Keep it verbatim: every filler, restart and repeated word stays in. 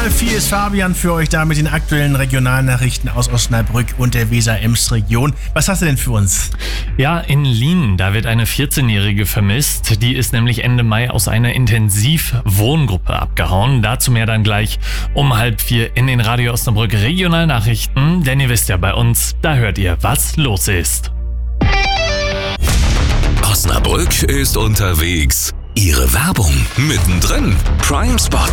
halb vier ist Fabian für euch da mit den aktuellen Regionalnachrichten aus Osnabrück und der Weser-Ems-Region. Was hast du denn für uns? Ja, in Lien, da wird eine vierzehnjährige vermisst. Die ist nämlich Ende Mai aus einer Intensivwohngruppe abgehauen. Dazu mehr dann gleich um halb vier in den Radio Osnabrück Regionalnachrichten. Denn ihr wisst ja, bei uns, da hört ihr, was los ist. Osnabrück ist unterwegs. Ihre Werbung mittendrin. Prime Spot.